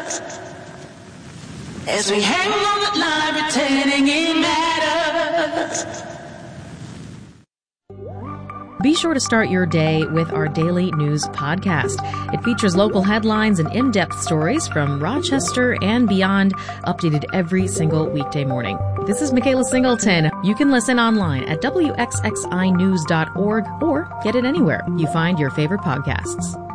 As we hang on the line, pretending it matters. Be sure to start your day with our daily news podcast. It features local headlines and in-depth stories from Rochester and beyond, updated every single weekday morning. This is Michaela Singleton. You can listen online at wxxinews.org or get it anywhere you find your favorite podcasts.